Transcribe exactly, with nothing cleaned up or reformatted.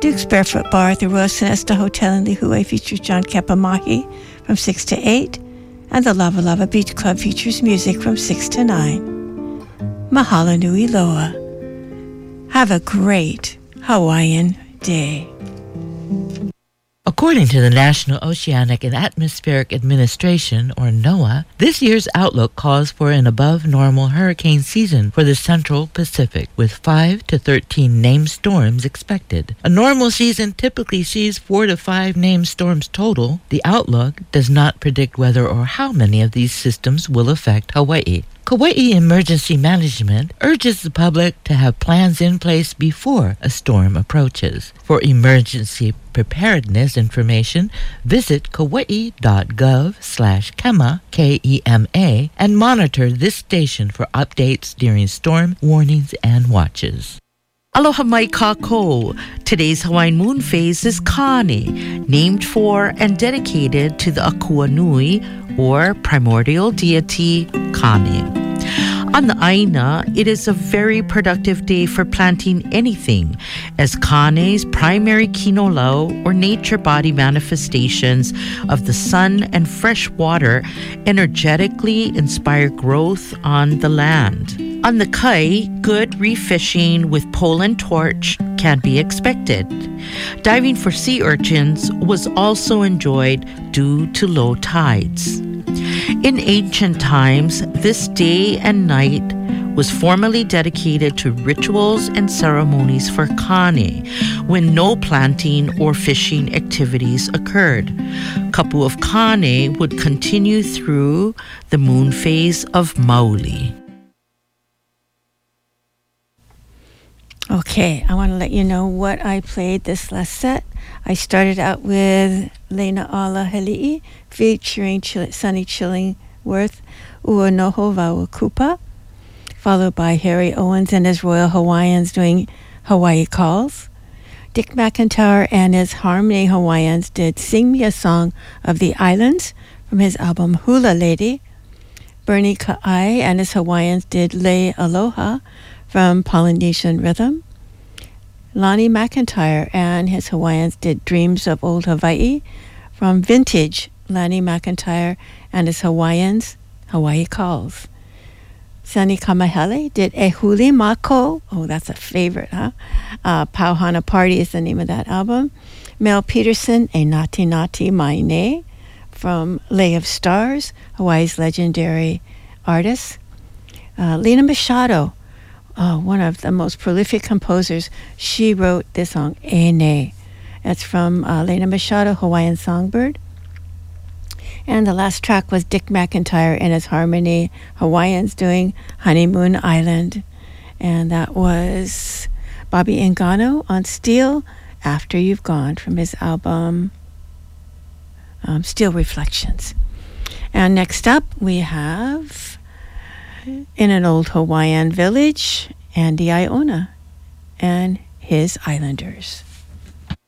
Duke's Barefoot Bar at the Royal Sonesta Hotel in Lihue features John Kepamahi from six to eight, and the Lava Lava Beach Club features music from six to nine. Mahalo nui loa. Have a great Hawaiian day. According to the National Oceanic and Atmospheric Administration, or NOAA, this year's outlook calls for an above-normal hurricane season for the Central Pacific, with five to thirteen named storms expected. A normal season typically sees four to five named storms total. The outlook does not predict whether or how many of these systems will affect Hawaii. Kauai Emergency Management urges the public to have plans in place before a storm approaches. For emergency preparedness information, visit kauai.gov slash kema, K E M A, and monitor this station for updates during storm warnings and watches. Aloha mai kako. Today's Hawaiian moon phase is Kane, named for and dedicated to the Akua Nui, or primordial deity Kane. On the Aina, it is a very productive day for planting anything, as Kane's primary kinolau, or nature body manifestations of the sun and fresh water, energetically inspire growth on the land. On the Kai, good refishing with pole and torch can be expected. Diving for sea urchins was also enjoyed due to low tides. In ancient times, this day and night was formally dedicated to rituals and ceremonies for Kane, when no planting or fishing activities occurred. Kapu of Kane would continue through the moon phase of Mauli. Okay, I want to let you know what I played this last set. I started out with Lena Ala Heli'i featuring Chil- Sonny Chillingworth, Ua Noho Vawakupa, followed by Harry Owens and his Royal Hawaiians doing Hawaii Calls. Dick McIntyre and his Harmony Hawaiians did Sing Me a Song of the Islands from his album Hula Lady. Bernie Ka'ai and his Hawaiians did Lei Aloha from Polynesian Rhythm. Lonnie McIntyre and his Hawaiians did Dreams of Old Hawaii from Vintage. Lonnie McIntyre and his Hawaiians, Hawaii Calls. Sunny Kamahele did Ehuli Mako. Oh, that's a favorite, huh? Uh, Pauhana Party is the name of that album. Mel Peterson, A Nati Nati Maine from Lay of Stars, Hawaii's legendary artist. Uh, Lena Machado, oh, one of the most prolific composers. She wrote this song, Ene. That's from uh, Lena Machado, Hawaiian Songbird. And the last track was Dick McIntyre and his Harmony Hawaiians doing Honeymoon Island. And that was Bobby Engano on Steel, After You've Gone, from his album um, Steel Reflections. And next up we have In an Old Hawaiian Village, Andy Iona and his Islanders.